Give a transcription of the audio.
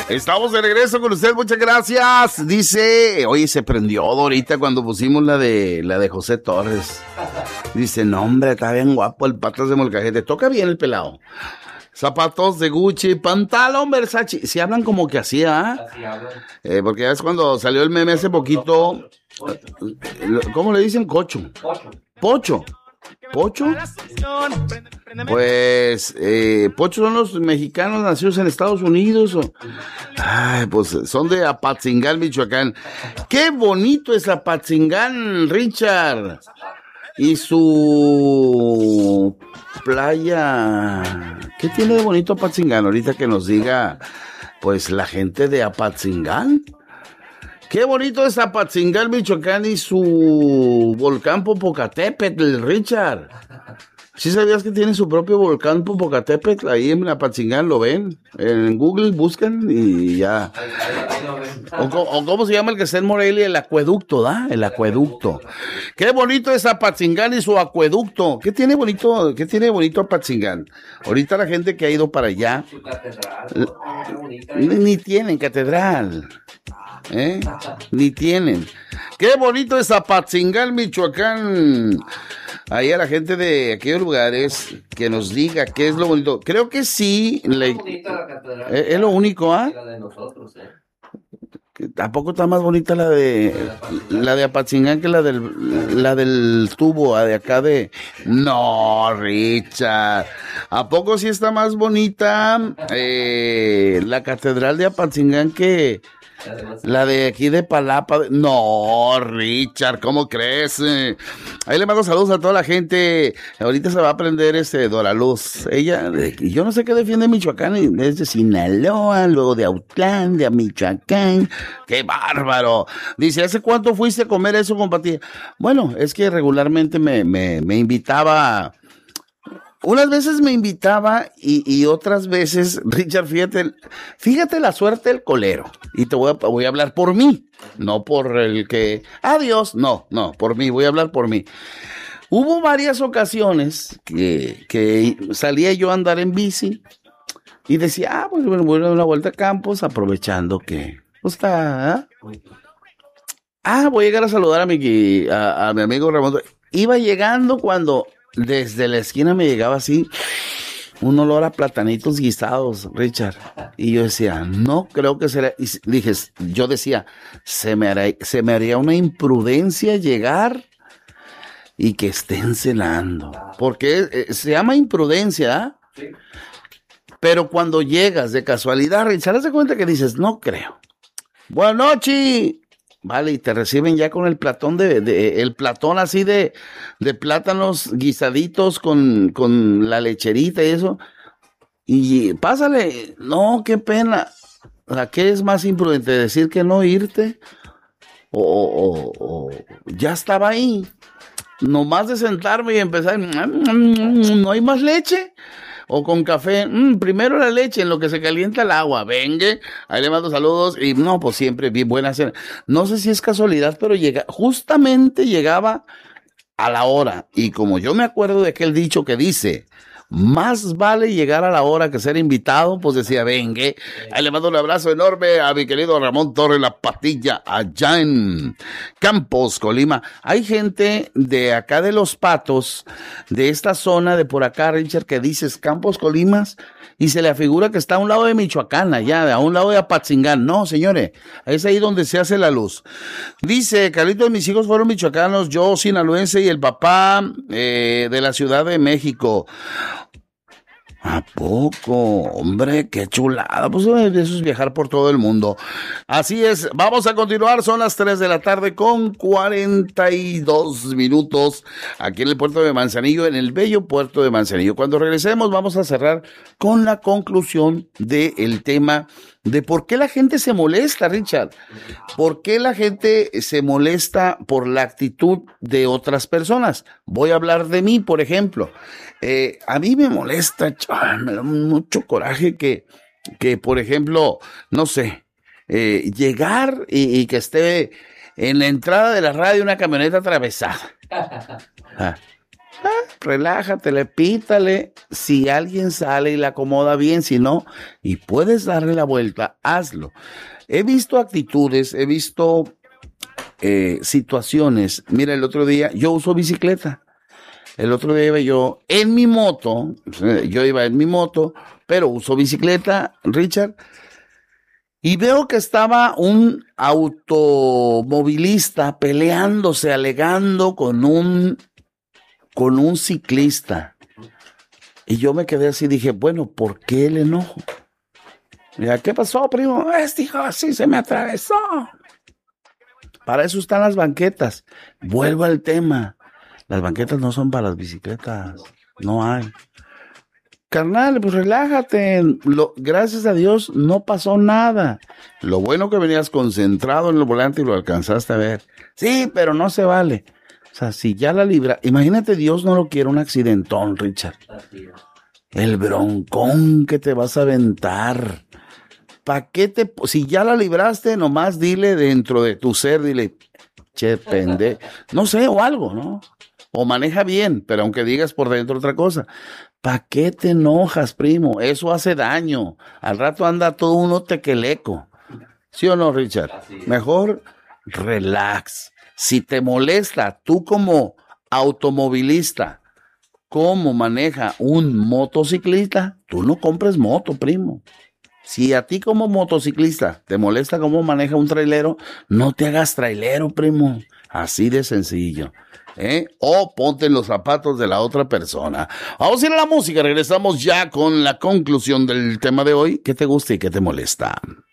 Estamos de regreso con usted, muchas gracias. Dice, oye, se prendió Dorita cuando pusimos la de José Torres. Dice, no hombre, está bien guapo el Patas de Molcajete, toca bien el pelado. Zapatos de Gucci, pantalón Versace, si hablan como que así, ¿ah? Porque ya es cuando salió el meme hace poquito, ¿cómo le dicen? Pocho. ¿Pocho? Pues, Pocho son los mexicanos nacidos en Estados Unidos. Pues son de Apatzingán, Michoacán. Qué bonito es Apatzingán, Richard. Y su playa. ¿Qué tiene de bonito Apatzingán? Ahorita que nos diga, pues, la gente de Apatzingán. Qué bonito es Apatzingán, Michoacán y su volcán Popocatépetl, Richard. ¿Sí sabías que tiene su propio volcán Popocatépetl? Ahí en Apatzingán lo ven. En Google buscan y ya. O ¿cómo se llama el que está en Morelia? El acueducto, ¿da? El acueducto. Qué bonito es Apatzingán y su acueducto. ¿Qué tiene bonito Apatzingán? Ahorita la gente que ha ido para allá. Su catedral. Ni tienen catedral. Ni tienen. Qué bonito es Apatzingán, Michoacán. Ahí a la gente de aquellos lugares que nos diga qué es lo bonito. Creo que sí. Es lo único, ¿ah? La de nosotros, ¿Tampoco está más bonita la de Apatzingán que la del tubo, de acá de... No, Richard. ¿A poco sí está más bonita la catedral de Apatzingán que... la de aquí de Palapa? No, Richard, ¿cómo crees? Ahí le mando saludos a toda la gente. Ahorita se va a aprender Dora Luz. Ella, yo no sé qué defiende Michoacán, es de Sinaloa, luego de Autlán, de Michoacán. ¡Qué bárbaro! Dice, ¿hace cuánto fuiste a comer eso, compadre? Bueno, es que regularmente me invitaba... Unas veces me invitaba y otras veces, Richard, fíjate la suerte del colero. Y te voy a hablar por mí, no por el que, adiós, no, por mí, voy a hablar por mí. Hubo varias ocasiones que salía yo a andar en bici y decía, pues bueno, voy a dar una vuelta a Campos, aprovechando que, pues está, voy a llegar a saludar a mi amigo Ramón. Iba llegando cuando... Desde la esquina me llegaba así un olor a platanitos guisados, Richard. Y yo decía, no creo que será. Y yo decía, se me haría una imprudencia llegar y que estén cenando. Porque se llama imprudencia, ¿eh? Sí. Pero cuando llegas de casualidad, Richard, haz de cuenta que dices, no creo. Buenas noches. Vale, y te reciben ya con el platón el platón así de plátanos guisaditos con la lecherita y eso. Y pásale, no, qué pena. O sea, ¿qué es más imprudente? ¿Decir que no irte? O ya estaba ahí. Nomás de sentarme y empezar, ¿no hay más leche? O con café, primero la leche en lo que se calienta el agua, venga, ahí le mando saludos, y no, pues siempre bien buena cena. No sé si es casualidad, pero justamente llegaba a la hora, y como yo me acuerdo de aquel dicho que dice, más vale llegar a la hora que ser invitado, pues decía, venga, ahí le mando un abrazo enorme a mi querido Ramón Torres La Patilla, allá en Campos, Colima. Hay gente de acá de Los Patos, de esta zona de por acá, Richard, que dices Campos, Colimas, y se le afigura que está a un lado de Michoacán, allá, a un lado de Apatzingán. No, señores, es ahí donde se hace la luz. Dice, Carlitos, mis hijos fueron michoacanos, yo sinaloense y el papá de la Ciudad de México. ¿A poco? Hombre, qué chulada. Pues eso es viajar por todo el mundo. Así es, vamos a continuar. Son las 3 de la tarde con 42 minutos aquí en el puerto de Manzanillo, en el bello puerto de Manzanillo. Cuando regresemos vamos a cerrar con la conclusión del tema de por qué la gente se molesta, Richard. ¿Por qué la gente se molesta por la actitud de otras personas? Voy a hablar de mí, por ejemplo. A mí me molesta, me da mucho coraje que por ejemplo, no sé, llegar y que esté en la entrada de la radio una camioneta atravesada. Relájate, pítale. Si alguien sale y la acomoda bien, si no, y puedes darle la vuelta, hazlo. He visto actitudes, he visto situaciones. Mira, el otro día, yo uso bicicleta. El otro día iba yo en mi moto, pero uso bicicleta, Richard, y veo que estaba un automovilista peleándose, alegando con un ciclista. Y yo me quedé así, dije, bueno, ¿por qué el enojo? Mira, ¿qué pasó, primo? Este hijo así se me atravesó. Para eso están las banquetas. Vuelvo al tema. Las banquetas no son para las bicicletas. No hay. Carnal, pues relájate. Gracias a Dios no pasó nada. Lo bueno que venías concentrado en el volante y lo alcanzaste a ver. Sí, pero no se vale. O sea, si ya la libra... Imagínate, Dios no lo quiere un accidentón, Richard. El broncón que te vas a aventar. ¿Para qué si ya la libraste, nomás dile dentro de tu ser, dile, che, no sé, o algo, ¿no? O maneja bien, pero aunque digas por dentro otra cosa. ¿Para qué te enojas, primo? Eso hace daño. Al rato anda todo uno tequeleco. ¿Sí o no, Richard? Mejor relax. Si te molesta, tú como automovilista, cómo maneja un motociclista, tú no compres moto, primo. Si a ti como motociclista te molesta cómo maneja un trailero, no te hagas trailero, primo. Así de sencillo. O ponte en los zapatos de la otra persona. Vamos a ir a la música. Regresamos ya con la conclusión del tema de hoy. ¿Qué te gusta y qué te molesta?